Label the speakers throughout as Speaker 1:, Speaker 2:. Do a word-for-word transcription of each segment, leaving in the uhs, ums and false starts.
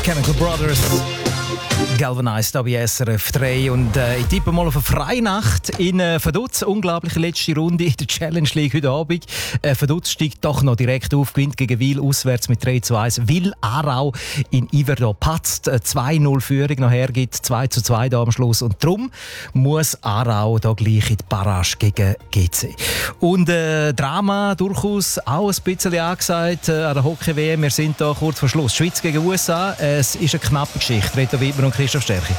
Speaker 1: Chemical Brothers. Galvanized A B S R F drei und äh, ich tippe mal auf eine Freinacht in äh, Vaduz. Unglaubliche letzte Runde in der Challenge League heute Abend. Äh, Vaduz steigt doch noch direkt auf, gewinnt gegen Wil auswärts mit drei zu eins. Wil Aarau in Iverdon patzt, äh, zwei null Führung nachher gibt zwei zu zwei da am Schluss und darum muss Aarau da gleich in die Barrage gegen G C. Und äh, Drama durchaus auch ein bisschen angesagt äh, an der Hockey-W M. Wir sind da kurz vor Schluss. Schweiz gegen U S A. Äh, es ist eine knappe Geschichte. Reto Wittmer und Christoph Stärke.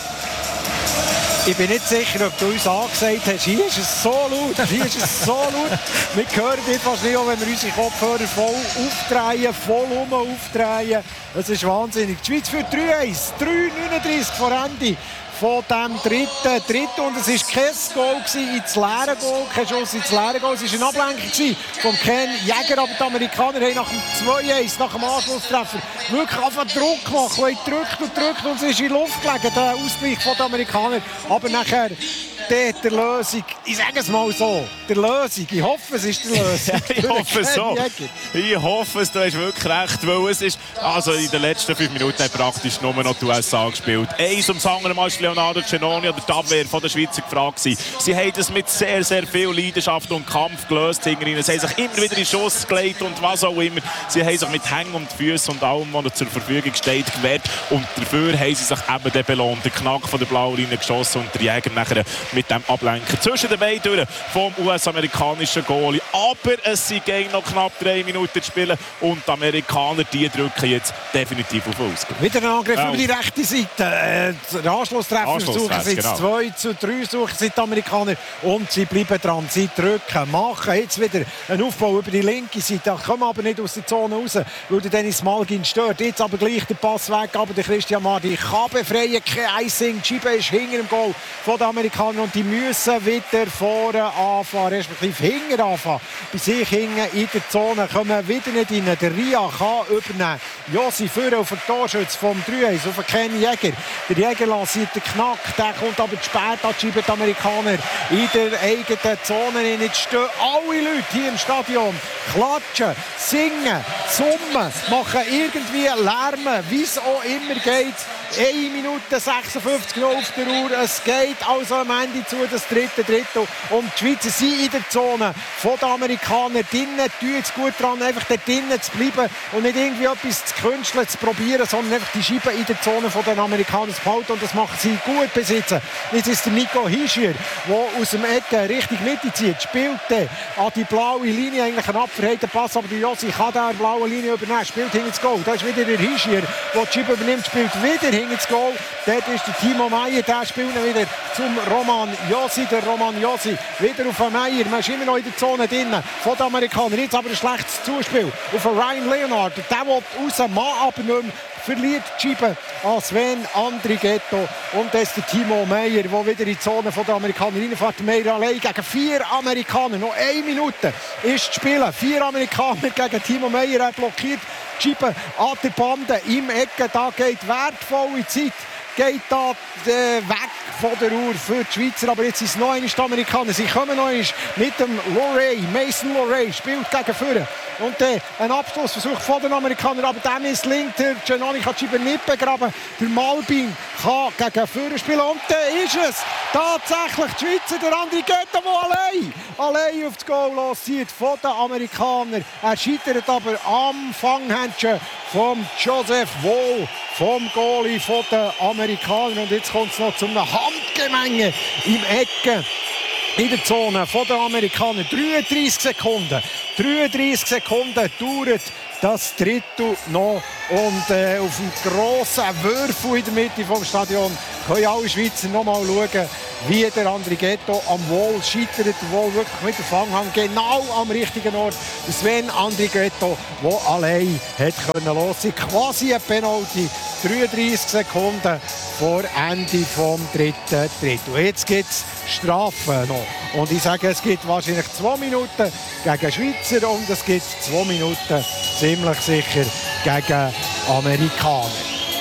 Speaker 2: Ich bin nicht sicher, ob du uns angesagt hast, hier ist es so laut, hier ist es so laut. Wir hören dich fast nicht, auch wenn wir unsere Kopfhörer voll aufdrehen, voll um aufdrehen. Es ist wahnsinnig. Die Schweiz führt drei eins, drei neununddreißig vor Ende von dem dritten. dritten. Und es war kein Goal ins leere Goal, kein Schuss ins leere Goal. Es war eine Ablenkung von Ken Jäger, aber die Amerikaner haben nach dem zwei eins, nach dem Anschlusstreffer, wirklich einfach Druck gemacht. Und drückt und drückt und es ist in die Luft gelegen, der Ausgleich der Amerikaner. Aber nachher dort der Lösung, ich sage es mal so, der Lösung, ich hoffe, es ist der Lösung.
Speaker 3: Ich hoffe es so. Ich hoffe es, du hast wirklich recht, weil es ist, also in den letzten fünf Minuten hat praktisch nur noch die U S A gespielt. Eins ums andere Mal ist Leonardo Cenoni oder die Abwehr von der Schweizer gefragt gewesen. Sie haben es mit sehr, sehr viel Leidenschaft und Kampf gelöst hinter ihnen. Sie haben sich immer wieder in Schuss gelegt und was auch immer. Sie haben sich mit Hängen und Füßen und allem, was zur Verfügung steht, gewehrt. Und dafür haben sie sich eben den belohnt. Der Knack von der blauen Linie geschossen und der Jäger nachher mit dem Ablenken zwischen den Beinen durch vom U S-amerikanischen Goalie. Aber es sind noch knapp drei Minuten zu spielen und die Amerikaner, die drücken jetzt definitiv auf Ausgang.
Speaker 2: Wieder ein Angriff
Speaker 3: ja,
Speaker 2: über die rechte Seite. Äh, der Anschlusstreffer suchen sie jetzt
Speaker 3: genau.
Speaker 2: zwei zu drei suchen sie die Amerikaner und sie bleiben dran. Sie drücken, machen jetzt wieder einen Aufbau über die linke Seite. Kommen aber nicht aus der Zone raus, weil der Dennis Malgin stört. Jetzt aber gleich der Pass weg, aber der Christian Mardi kann befreien. Kein Icing. Die Scheibe ist hinter dem Goal von den Amerikanern und die müssen wieder vorne anfangen, respektive hinten anfangen. Bei sich hinten in der Zone kommen wieder nicht rein. Der Ria kann übernehmen. Jossi führen auf den Torschütz vom drei eins, auf den Ken Jäger. Der Jäger lässt den Knack, der kommt aber zu spät an die Scheibe, die Amerikaner in der eigenen Zone. Jetzt stehen alle Leute hier im Stadion, klatschen, singen, summen, machen irgendwie Lärm, wie es auch immer geht. eine Minute sechsundfünfzig auf der Uhr. Es geht also am Ende zu, das dritte Drittel. Und die Schweizer sind in der Zone von den Amerikanern. Drinnen tun jetzt gut dran, einfach dort drinnen zu bleiben und nicht irgendwie etwas zu künsteln, zu probieren, sondern einfach die Scheibe in der Zone von den Amerikanern zu behalten. Und das machen sie gut besitzen. Jetzt ist der Nico Hischier, der aus dem Ecke Richtung Mitte zieht, spielt an die blaue Linie, eigentlich ein abverheilter Pass, aber der Jossi kann der blaue Linie übernehmen, spielt hinten ins Goal. Da ist wieder der Hischier, der die Scheibe übernimmt, spielt wieder hinten ins Goal. Dort ist der Timo Meyer, der spielt wieder zum Roman Jossi. Der Roman Jossi wieder auf den Meyer. Man ist immer noch in der Zone drin von den Amerikanern. Jetzt aber ein schlechtes Zuspiel auf Ryan Leonard. Der will raus, Mann aber nicht mehr. Verliert die Scheibe an Sven Andrighetto. Und das ist der Timo Meyer, der wieder in die Zone der Amerikaner reinfährt. Meyer allein gegen vier Amerikaner. Noch eine Minute ist zu spielen. Vier Amerikaner gegen Timo Meyer. Er blockiert die Scheibe an der Bande im Ecke. Da geht wertvolle Zeit. Geht da äh, weg von der Uhr für die Schweizer. Aber jetzt sind es noch einmal die Amerikaner. Sie kommen noch einmal mit dem Lorey. Mason Lorey spielt gegen vorne. Und äh, ein Abschlussversuch von den Amerikanern. Aber der misslingt. Der Giannoni kann die Scheibe nicht begraben. Der Malbin kann gegen vorne spielen. Und dann ist es tatsächlich die Schweizer, der Andrighetto, der allein, allein auf das Goal loszieht von den Amerikanern. Er scheitert aber am Fanghändchen von Joseph Wohl, vom Goalie von den Amerikanern. Und jetzt kommt es noch zu einem Handgemenge im Ecken in der Zone von den Amerikanern. dreiunddreißig Sekunden. dreiunddreißig Sekunden dauert das Drittel noch. Und äh, auf dem grossen Würfel in der Mitte des Stadions können alle Schweizer noch mal schauen, wie der Andrighetto am Wohl scheitert. Der Wohl wirklich mit dem Fanghang genau am richtigen Ort. Sven Andrighetto, der allein hat können los sein. Quasi ein Penalty. dreiunddreißig Sekunden vor Ende vom dritten Drittel. Jetzt gibt es Strafen noch. Und ich sage, es gibt wahrscheinlich zwei Minuten gegen Schweizer und es gibt zwei Minuten ziemlich sicher gegen Amerikaner.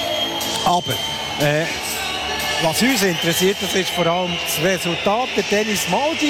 Speaker 2: Aber äh, was uns interessiert, das ist vor allem das Resultat. Der Dennis Malgin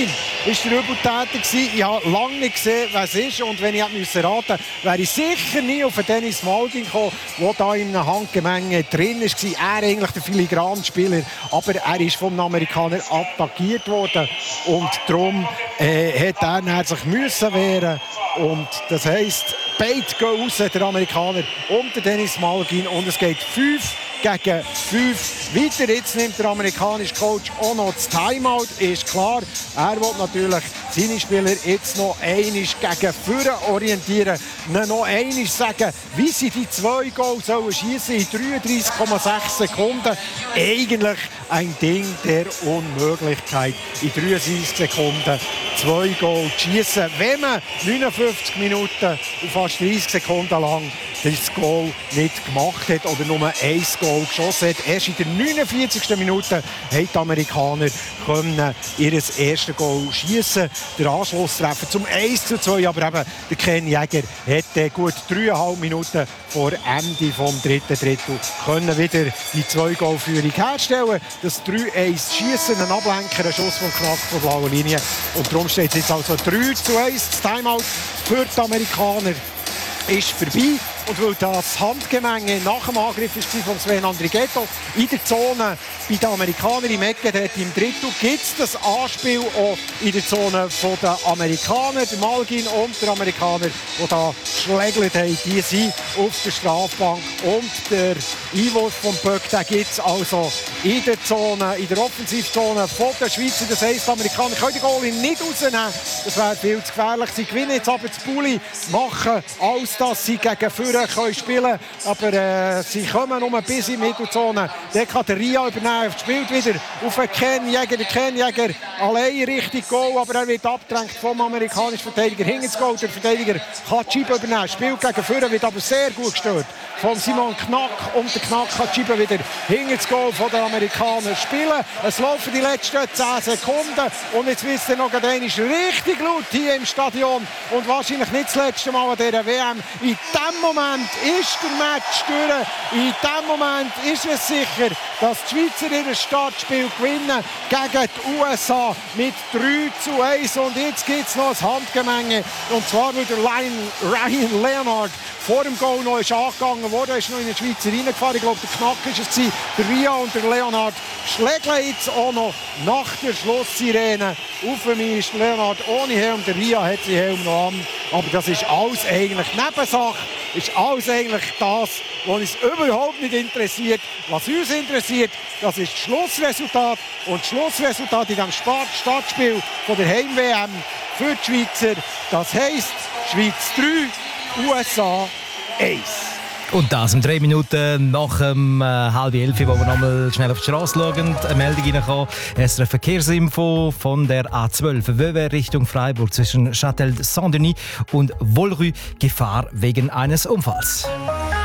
Speaker 2: ist der Übeltäter gewesen. Ich habe lange nicht gesehen, wer es ist. Und wenn ich raten musste, wäre ich sicher nie auf Dennis Malgin gekommen, der da in einer Handgemenge drin war. Er eigentlich der Filigranspieler, aber er ist vom Amerikaner attackiert worden. Und darum äh, hat er sich müssen wehren. Und das heisst, beide gehen raus, der Amerikaner und der Dennis Malgin. Und es geht fünf gegen fünf weiter. Jetzt nimmt der amerikanische Coach auch noch das Timeout. Ist klar, er will natürlich seine Spieler jetzt noch einmal gegen vorne orientieren. Ihnen noch einmal sagen, wie sie die zwei Goals sollen schiessen in dreiunddreißig Komma sechs Sekunden. Eigentlich ein Ding der Unmöglichkeit. In dreiunddreißig Sekunden zwei Goals schiessen. Wenn man neunundfünfzig Minuten und fast dreißig Sekunden lang das Goal nicht gemacht hat oder nur ein Goal geschossen hat. Erst in der neunundvierzigsten Minute haben die Amerikaner können ihr erstes Goal schiessen. Der Anschlusstreffer zum eins zu zwei, aber eben der Ken Jäger hat gut dreieinhalb Minuten vor Ende des dritten Drittel können wieder die zwei Goalführung herstellen. Das drei eins Schiessen, ein Ablenker, ein Schuss vom Knack von der blauen Linie. Und darum steht es jetzt also drei zu eins. Das Timeout für die Amerikaner ist vorbei. Und weil das Handgemenge nach dem Angriff war von Sven Andrighetto in der Zone bei den Amerikanern im Ecken, dort im Drittel, gibt es das Anspiel auch in der Zone der Amerikaner. Der Malgin und der Amerikaner, die da geschlägelt haben, die sind auf der Strafbank. Und der Einwurf vom Böck, den gibt es also in der Zone, in der Offensivzone von den Schweizer. Das heisst, die Amerikaner können die Goalie nicht rausnehmen. Das wäre viel zu gefährlich. Sie gewinnen jetzt aber das Bulli, machen alles, dass sie gegen Führer können spielen, aber äh, sie kommen nur bis in die Mittelzone. Der kann der Ria übernehmen, spielt wieder auf den Ken Jäger. Der Ken Jäger allein richtig Goal, aber er wird abgedrängt vom amerikanischen Verteidiger. Hinten ins Goal, der Verteidiger kann die Scheibe übernehmen, spielt gegen Führer, wird aber sehr gut gestört von Simon Knack, und der Knack kann die Scheibe wieder hinten ins Goal von den Amerikanern spielen. Es laufen die letzten zehn Sekunden und jetzt wird es dann noch einmal richtig laut hier im Stadion und wahrscheinlich nicht das letzte Mal an dieser W M. In diesem Moment ist der Match durch. In diesem Moment ist es sicher, dass die Schweizer ihr Startspiel gewinnen gegen die U S A mit drei zu eins. Und jetzt gibt es noch ein Handgemenge. Und zwar, weil der Ryan Leonard vor dem Goal noch ist angegangen worden, ist noch in den Schweizer reingefahren. Ich glaube, der Knack ist es gewesen. Der Ria und der Leonard schlägeln jetzt auch noch nach der Schlusssirene. Auf dem ist Leonard ohne Helm, der Ria hat den Helm noch an. Aber das ist alles eigentlich Nebensache. Ist alles eigentlich das, was uns überhaupt nicht interessiert. Was uns interessiert, das ist das Schlussresultat. Und das Schlussresultat in diesem Startspiel von der Heim-W M für die Schweizer, das heisst Schweiz drei, U S A eins.
Speaker 1: Und das um drei Minuten nach dem äh, halb elf, wo wir nochmal schnell auf die Straße schauen. Eine Meldung reinkommen. Es ist eine Verkehrsinfo von der A zwölf Vevey Richtung Freiburg zwischen Châtel-Saint-Denis und Volrue. Gefahr wegen eines Unfalls.